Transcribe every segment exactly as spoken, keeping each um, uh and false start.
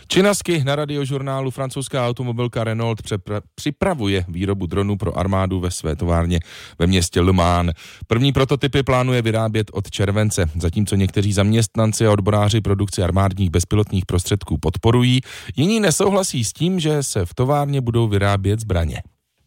Činasky na Radiožurnálu. Francouzská automobilka Renault přepra- připravuje výrobu dronů pro armádu ve své továrně ve městě Le Mans. První prototypy plánuje vyrábět od července, zatímco někteří zaměstnanci a odboráři produkci armádních bezpilotních prostředků podporují, jiní nesouhlasí s tím, že se v továrně budou vyrábět zbraně.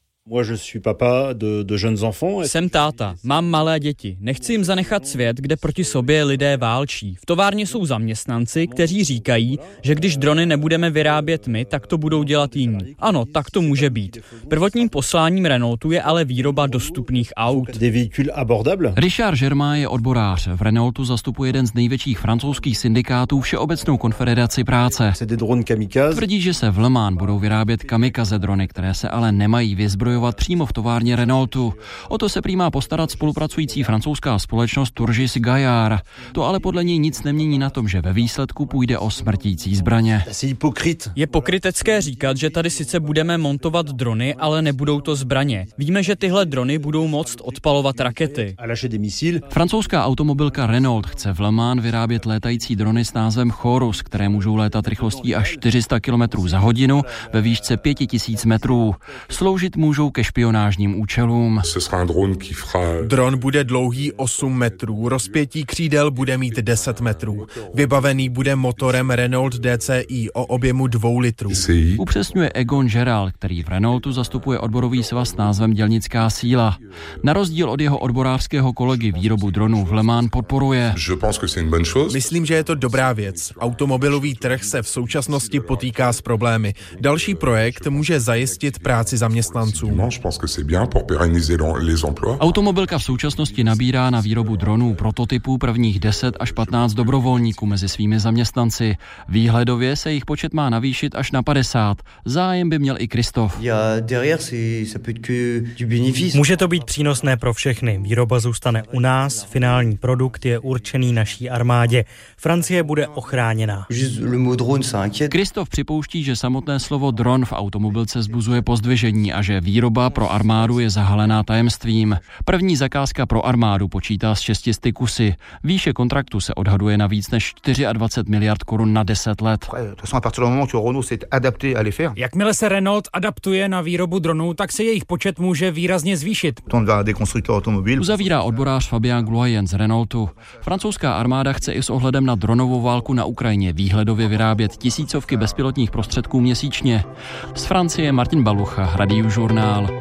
Jsem táta, mám malé děti. Nechci jim zanechat svět, kde proti sobě lidé válčí. V továrně jsou zaměstnanci, kteří říkají, že když drony nebudeme vyrábět my, tak to budou dělat jiní. Ano, tak to může být. Prvotním posláním Renaultu je ale výroba dostupných aut. Richard Germain je odborář. V Renaultu zastupuje jeden z největších francouzských syndikátů Všeobecnou konfederaci práce. Tvrdí, že se v Le Mans budou vyrábět kamikaze drony, které se ale nemají vyzbrojovat přímo v továrně Renaultu. O to se prý má postarat spolupracující francouzská společnost Turgis Gaillard. To ale podle něj nic nemění na tom, že ve výsledku půjde o smrtící zbraně. Je pokrytecké říkat, že tady sice budeme montovat drony, ale nebudou to zbraně. Víme, že tyhle drony budou moct odpalovat rakety. Francouzská automobilka Renault chce v Le Mans vyrábět létající drony s názvem Chorus, které můžou létat rychlostí až čtyři sta kilometrů za hodinu ve výšce pět tisíc metrů. Sloužit můžou ke špionážním účelům. Dron bude dlouhý osm metrů, rozpětí křídel bude mít deset metrů. Vybavený bude motorem Renault D C I o objemu dvou litrů. Upřesňuje Egon Gerald, který v Renaultu zastupuje odborový svaz s názvem Dělnická síla. Na rozdíl od jeho odborářského kolegy výrobu dronů v Le Mans podporuje. Myslím, že je to dobrá věc. Automobilový trh se v současnosti potýká s problémy. Další projekt může zajistit práci zaměstnanců. Automobilka v současnosti nabírá na výrobu dronů prototypů prvních deset až patnáct dobrovolníků mezi svými zaměstnanci. Výhledově se jejich počet má navýšit až na padesát. Zájem by měl i Christophe. Může to být přínosné pro všechny. Výroba zůstane u nás, finální produkt je určený naší armádě. Francie bude ochráněná. Christophe připouští, že samotné slovo dron v automobilce vzbuzuje pozdvižení a že výroba pro armádu je zahalená tajemstvím. První zakázka pro armádu počítá s šestisty kusy. Výše kontraktu se odhaduje na víc než dvacet čtyři miliard korun na deset let. Jakmile se Renault adaptuje na výrobu dronů, tak se jejich počet může výrazně zvýšit. Uzavírá odborář Fabien Gloyen z Renaultu. Francouzská armáda chce i s ohledem na dronovou válku na Ukrajině výhledově vyrábět tisícovky bezpilotních prostředků měsíčně. Z Francie Martin Balucha, Radiožurnál.